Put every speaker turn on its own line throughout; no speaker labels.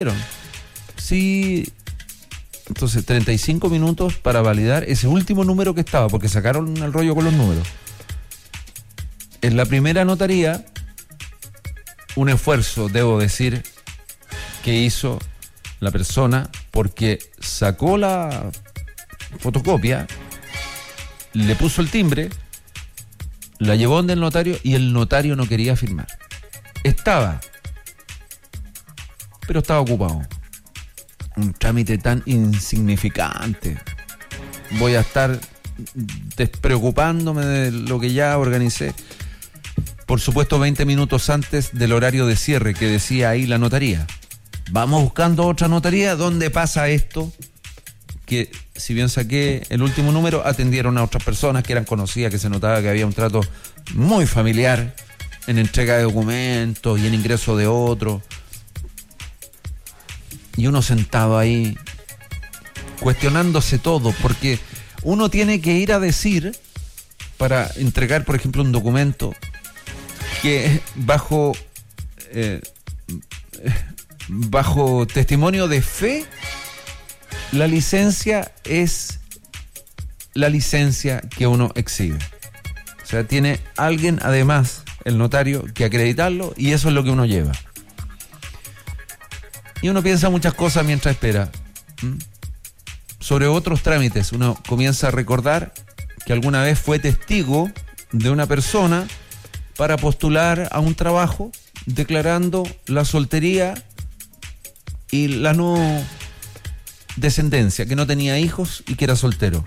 Sí, entonces 35 minutos para validar ese último número que estaba, porque sacaron el rollo con los números. En la primera notaría, un esfuerzo, debo decir, que hizo la persona, porque sacó la fotocopia, le puso el timbre, la llevó donde el notario y el notario no quería firmar. Pero estaba ocupado. Un trámite tan insignificante. Voy a estar despreocupándome de lo que ya organicé. Por supuesto, 20 minutos antes del horario de cierre que decía ahí la notaría. Vamos buscando otra notaría donde pasa esto, que si bien saqué el último número, atendieron a otras personas que eran conocidas, que se notaba que había un trato muy familiar en entrega de documentos y en ingreso de otros. Y uno sentado ahí cuestionándose todo, porque uno tiene que ir a decir para entregar, por ejemplo, un documento que bajo testimonio de fe, la licencia es la licencia que uno exhibe. O sea, tiene alguien, además, el notario, que acreditarlo, y eso es lo que uno lleva. Y uno piensa muchas cosas mientras espera. Sobre otros trámites, uno comienza a recordar que alguna vez fue testigo de una persona para postular a un trabajo declarando la soltería y la no descendencia, que no tenía hijos y que era soltero.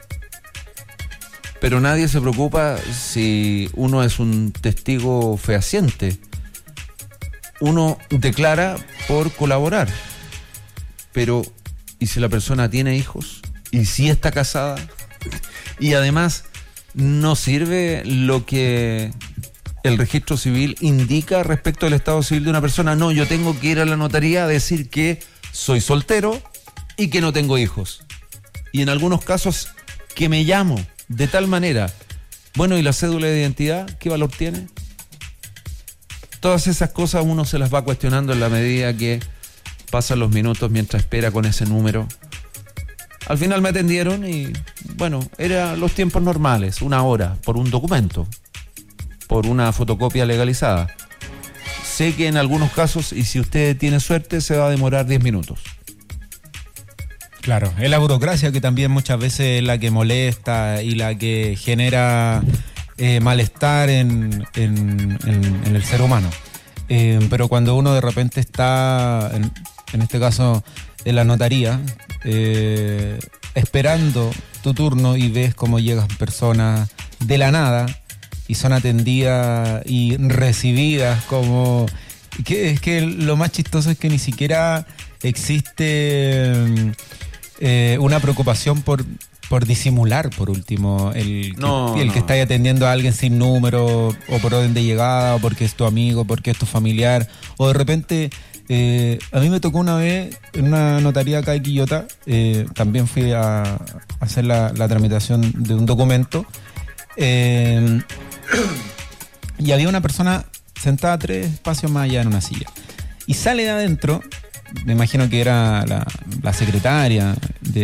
Pero nadie se preocupa si uno es un testigo fehaciente. Uno declara por colaborar. Pero, ¿y si la persona tiene hijos? ¿Y si está casada? Y además, ¿no sirve lo que el registro civil indica respecto del estado civil de una persona? No, yo tengo que ir a la notaría a decir que soy soltero y que no tengo hijos. Y en algunos casos, que me llamo de tal manera. Bueno, ¿y la cédula de identidad qué valor tiene? Todas esas cosas uno se las va cuestionando en la medida que pasan los minutos mientras espera con ese número. Al final me atendieron y, bueno, eran los tiempos normales, 1 hora por un documento, por una fotocopia legalizada. Sé que en algunos casos, y si usted tiene suerte, se va a demorar 10 minutos.
Claro, es la burocracia que también muchas veces es la que molesta y la que genera malestar en el ser humano. Pero cuando uno de repente está, en este caso, en la notaría, esperando tu turno y ves cómo llegan personas de la nada y son atendidas y recibidas como... Es que lo más chistoso es que ni siquiera existe una preocupación por disimular, por último, el que está ahí atendiendo a alguien sin número, o por orden de llegada, o porque es tu amigo, porque es tu familiar, o de repente... a mí me tocó una vez en una notaría acá de Quillota, también fui a hacer la tramitación de un documento, y había una persona sentada 3 espacios más allá en una silla, y sale de adentro, me imagino que era la secretaria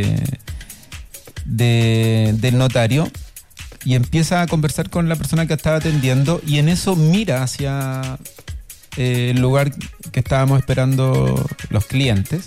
del notario, y empieza a conversar con la persona que estaba atendiendo, y en eso mira hacia el lugar que estábamos esperando los clientes,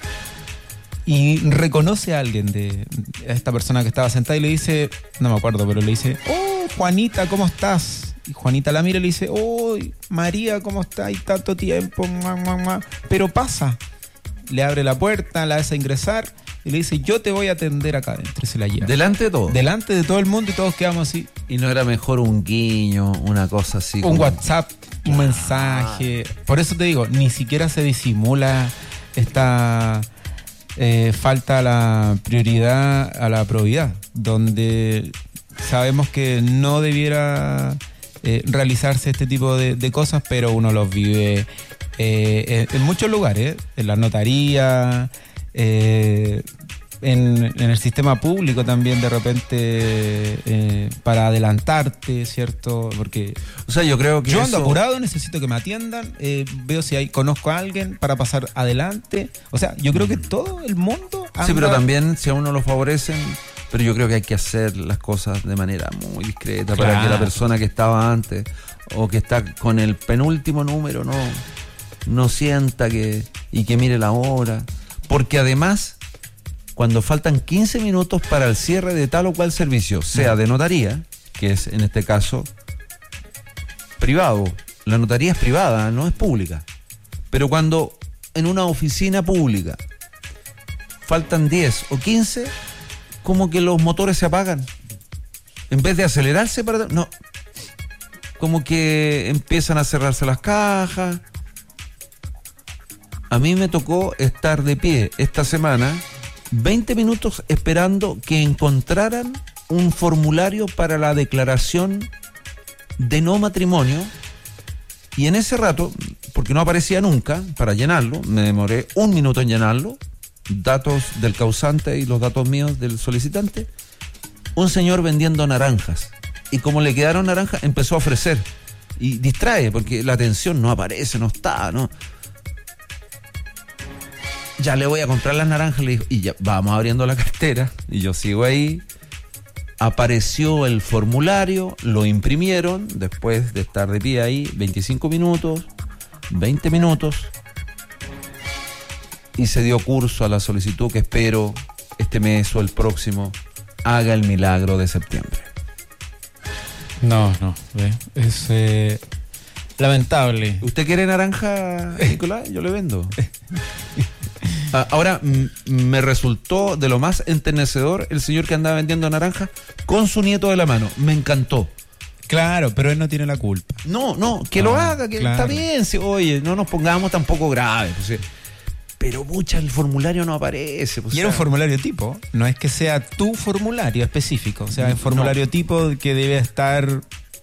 y reconoce a alguien a esta persona que estaba sentada y le dice, no me acuerdo, pero le dice, oh, Juanita, ¿cómo estás? Y Juanita la mira y le dice, oh, María, ¿cómo estás? Y tanto tiempo, pero pasa. Le abre la puerta, la hace ingresar y le dice, yo te voy a atender acá adentro, y se la lleva.
¿Delante de todo?
Delante de todo el mundo, y todos quedamos así.
¿Y no era mejor un guiño, una cosa así?
Un WhatsApp, un mensaje. Por eso te digo, ni siquiera se disimula esta falta la prioridad a la probidad, donde sabemos que no debiera realizarse este tipo de cosas, pero uno los vive en muchos lugares, en la notaría, en el sistema público también de repente para adelantarte, ¿cierto? Porque
O sea, yo creo que
yo ando
eso-
apurado, necesito que me atiendan, veo si conozco a alguien para pasar adelante. O sea, yo creo que todo el mundo anda...
Sí, pero también si a uno lo favorecen, pero yo creo que hay que hacer las cosas de manera muy discreta para
Claro.
que la persona que estaba antes o que está con el penúltimo número no sienta y que mire la hora. Porque además, cuando faltan 15 minutos para el cierre de tal o cual servicio, sea de notaría, que es en este caso privado, la notaría es privada, no es pública. Pero cuando en una oficina pública faltan 10 o 15, como que los motores se apagan. En vez de acelerarse no, como que empiezan a cerrarse las cajas. A mí me tocó estar de pie esta semana 20 minutos esperando que encontraran un formulario para la declaración de no matrimonio, y en ese rato, porque no aparecía nunca para llenarlo, me demoré 1 minuto en llenarlo, datos del causante y los datos míos del solicitante, un señor vendiendo naranjas, y como le quedaron naranjas empezó a ofrecer y distrae porque la atención no aparece, no está, no. Ya le voy a comprar las naranjas, le dijo, y ya vamos abriendo la cartera, y yo sigo ahí. Apareció el formulario, lo imprimieron después de estar de pie ahí 25 minutos, 20 minutos, y se dio curso a la solicitud que espero este mes o el próximo haga el milagro de septiembre.
No, es lamentable.
¿Usted quiere naranja, Nicolás? Yo le vendo. Ahora, me resultó de lo más enternecedor el señor que andaba vendiendo naranjas con su nieto de la mano. Me encantó.
Claro, pero él no tiene la culpa.
No, que lo haga, que
claro.
está bien. Si, oye, no nos pongamos tampoco graves. Pues, pero, pucha, el formulario no aparece. Pues,
Y era un formulario tipo, no es que sea tu formulario específico, o sea, el formulario tipo que debe estar...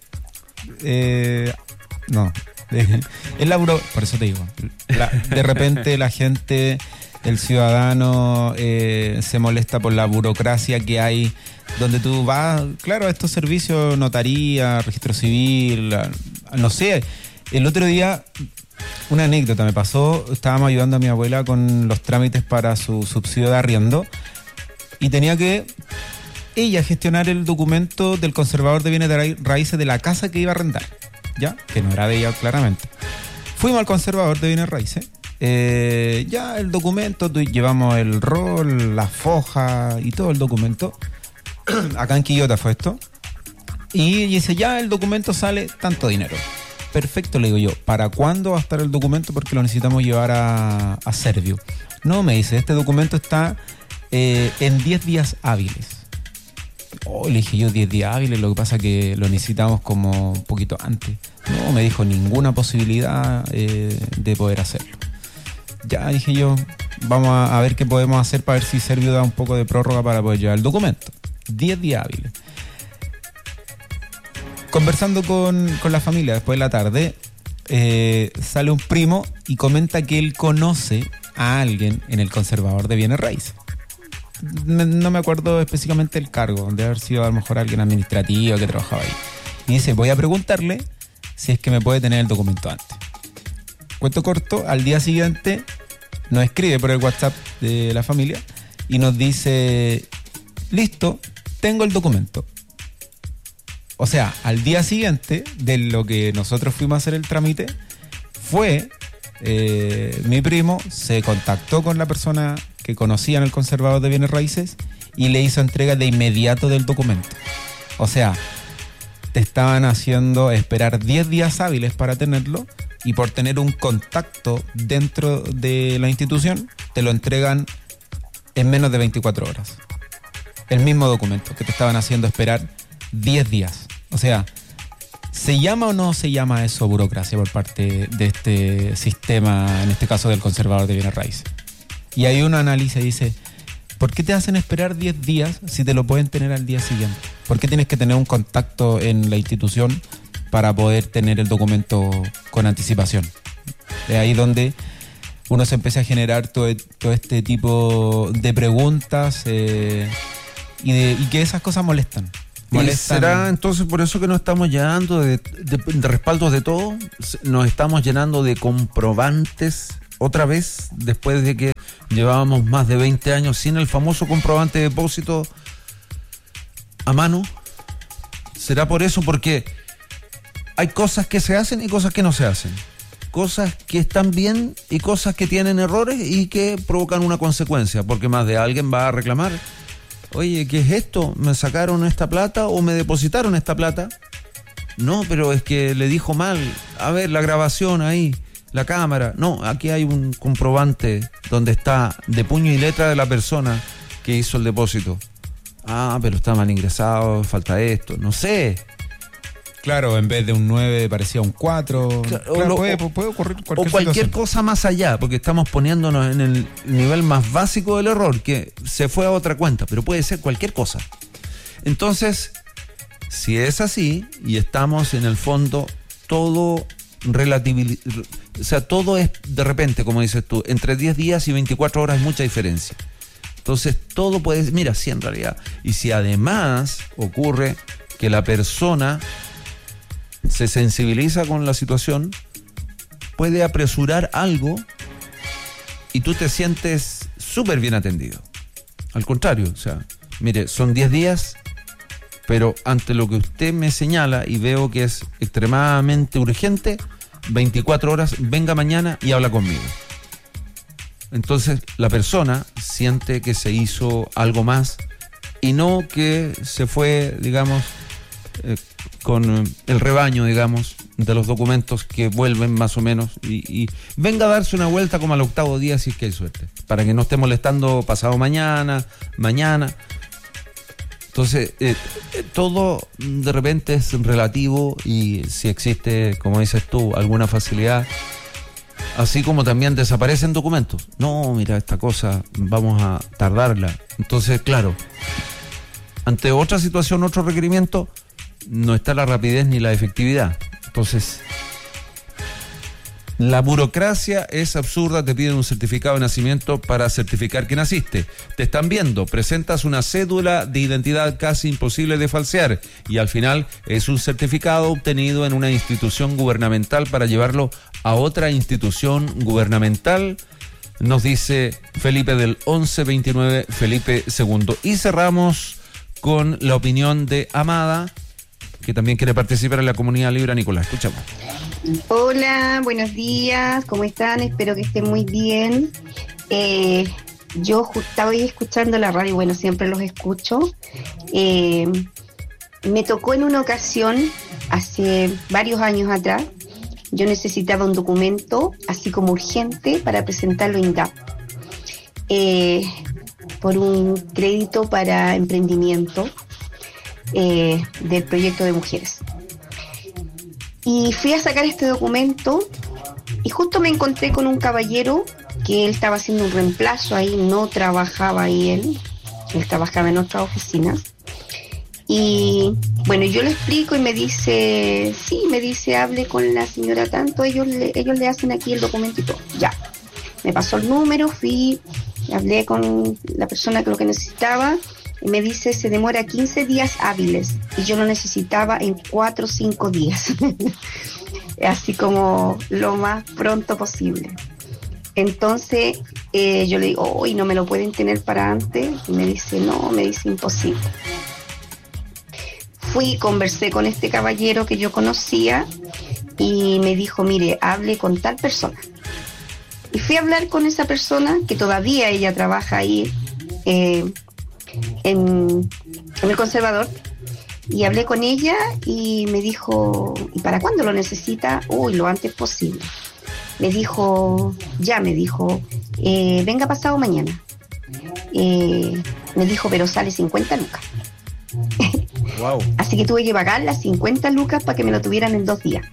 no, es la por eso te digo, de repente la gente, el ciudadano se molesta por la burocracia que hay, donde tú vas, claro, a estos servicios, notaría, registro civil, no sé, el otro día... Una anécdota me pasó, estábamos ayudando a mi abuela con los trámites para su subsidio de arriendo y tenía que ella gestionar el documento del conservador de bienes de raíces de la casa que iba a arrendar, ¿ya? Que no era de ella claramente. Fuimos al conservador de bienes raíces, ya el documento, llevamos el rol, la foja y todo el documento, acá en Quillota fue esto, y dice, ya el documento sale tanto dinero. Perfecto, le digo yo, ¿para cuándo va a estar el documento? Porque lo necesitamos llevar a Servio. No, me dice, este documento está en 10 días hábiles. Oh, le dije yo 10 días hábiles, lo que pasa que lo necesitamos como un poquito antes. No, me dijo ninguna posibilidad de poder hacerlo. Ya dije yo, vamos a ver qué podemos hacer para ver si Servio da un poco de prórroga para poder llevar el documento. 10 días hábiles. Conversando con la familia después de la tarde, sale un primo y comenta que él conoce a alguien en el conservador de bienes raíces. No me acuerdo específicamente el cargo, de haber sido a lo mejor alguien administrativo que trabajaba ahí. Y dice, voy a preguntarle si es que me puede tener el documento antes. Cuento corto, al día siguiente nos escribe por el WhatsApp de la familia y nos dice, listo, tengo el documento. O sea, al día siguiente de lo que nosotros fuimos a hacer el trámite, fue mi primo, se contactó con la persona que conocía en el conservador de bienes raíces y le hizo entrega de inmediato del documento. O sea, te estaban haciendo esperar 10 días hábiles para tenerlo y por tener un contacto dentro de la institución, te lo entregan en menos de 24 horas. El mismo documento que te estaban haciendo esperar 10 días. O sea, ¿se llama o no se llama eso burocracia por parte de este sistema, en este caso del conservador de bienes raíces? Y ahí uno analiza y dice, ¿por qué te hacen esperar 10 días si te lo pueden tener al día siguiente? ¿Por qué tienes que tener un contacto en la institución para poder tener el documento con anticipación? Es ahí donde uno se empieza a generar todo este tipo de preguntas y que esas cosas molestan.
¿Y será entonces por eso que nos estamos llenando de respaldos de todo? ¿Nos estamos llenando de comprobantes otra vez después de que llevábamos más de 20 años sin el famoso comprobante de depósito a mano? ¿Será por eso? Porque hay cosas que se hacen y cosas que no se hacen. Cosas que están bien y cosas que tienen errores y que provocan una consecuencia, porque más de alguien va a reclamar. Oye, ¿qué es esto? ¿Me sacaron esta plata o me depositaron esta plata? No, pero es que le dijo mal. A ver, la grabación ahí, la cámara. No, aquí hay un comprobante donde está de puño y letra de la persona que hizo el depósito. Ah, pero está mal ingresado, falta esto, no sé.
Claro, en vez de un 9 parecía un 4. Claro, puede ocurrir
cualquier situación. Cosa más allá, porque estamos poniéndonos en el nivel más básico del error, que se fue a otra cuenta, pero puede ser cualquier cosa. Entonces, si es así, y estamos en el fondo, todo o sea, todo es de repente, como dices tú, entre 10 días y 24 horas hay mucha diferencia. Entonces, todo puede... Mira, sí, en realidad. Y si además ocurre que la persona se sensibiliza con la situación, puede apresurar algo y tú te sientes súper bien atendido. Al contrario, o sea, mire, son 10 días, pero ante lo que usted me señala y veo que es extremadamente urgente, 24 horas, venga mañana y habla conmigo. Entonces la persona siente que se hizo algo más y no que se fue, digamos, con el rebaño, digamos, de los documentos que vuelven más o menos y venga a darse una vuelta como al octavo día si es que hay suerte, para que no esté molestando pasado mañana. Entonces, todo de repente es relativo y si existe, como dices tú, alguna facilidad, así como también desaparecen documentos. No, mira, esta cosa vamos a tardarla. Entonces, claro, ante otra situación, otro requerimiento, no está la rapidez ni la efectividad. Entonces, la burocracia es absurda. Te piden un certificado de nacimiento para certificar que naciste. Te están viendo, presentas una cédula de identidad casi imposible de falsear y al final es un certificado obtenido en una institución gubernamental para llevarlo a otra institución gubernamental, nos dice Felipe del 1129, Felipe II. Y cerramos con la opinión de Amada, que también quiere participar en la comunidad Libra. Nicolás, escuchamos.
Hola, buenos días, ¿cómo están? Espero que estén muy bien. Yo estaba ahí escuchando la radio, bueno, siempre los escucho. Me tocó en una ocasión, hace varios años atrás, yo necesitaba un documento, así como urgente, para presentarlo en INDAP, por un crédito para emprendimiento del proyecto de mujeres. Y fui a sacar este documento y justo me encontré con un caballero que él estaba haciendo un reemplazo ahí, no trabajaba ahí él trabajaba en otras oficinas. Y bueno, yo le explico y me dice, hable con la señora tanto, ellos le hacen aquí el documento y todo. Ya, me pasó el número, fui, hablé con la persona que lo que necesitaba y me dice, se demora 15 días hábiles y yo lo necesitaba en 4 o 5 días. Así como lo más pronto posible. Entonces yo le digo, hoy no me lo pueden tener para antes, y me dice, no, me dice imposible. Fui, conversé con este caballero que yo conocía y me dijo, mire, hable con tal persona. Y fui a hablar con esa persona, que todavía ella trabaja ahí en el Conservador, y hablé con ella y me dijo, ¿y para cuándo lo necesita? Uy, lo antes posible. Me dijo, venga pasado mañana. Me dijo, pero sale 50 lucas.
Wow.
Así que tuve que pagar las 50 lucas para que me lo tuvieran en 2 días.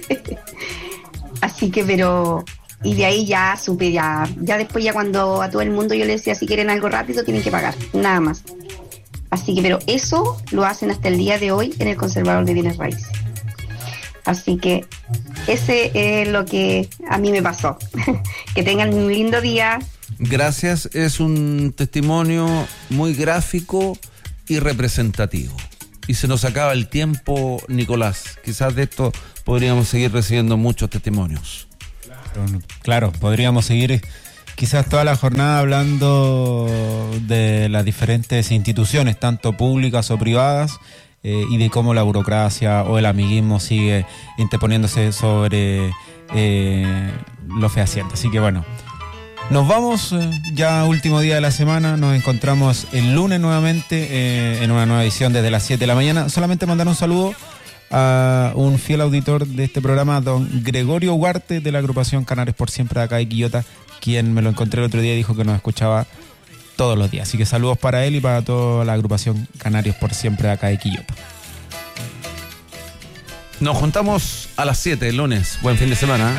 Así que, y de ahí ya supe, ya después, ya cuando a todo el mundo yo le decía, si quieren algo rápido tienen que pagar, nada más. Así que, pero eso lo hacen hasta el día de hoy en el Conservador de Bienes Raíces. Así que ese es lo que a mí me pasó. Que tengan un lindo día.
Gracias, es un testimonio muy gráfico y representativo. Y se nos acaba el tiempo, Nicolás. Quizás de esto podríamos seguir recibiendo muchos testimonios.
Claro, podríamos seguir quizás toda la jornada hablando de las diferentes instituciones, tanto públicas o privadas, y de cómo la burocracia o el amiguismo sigue interponiéndose sobre lo fehaciente. Así que bueno, nos vamos, ya último día de la semana, nos encontramos el lunes nuevamente en una nueva edición desde las 7 de la mañana. Solamente mandar un saludo a un fiel auditor de este programa, don Gregorio Huarte, de la agrupación Canarios por Siempre de acá de Quillota, quien me lo encontré el otro día y dijo que nos escuchaba todos los días. Así que saludos para él y para toda la agrupación Canarios por Siempre de acá de Quillota.
Nos juntamos a las 7 el lunes. Buen fin de semana.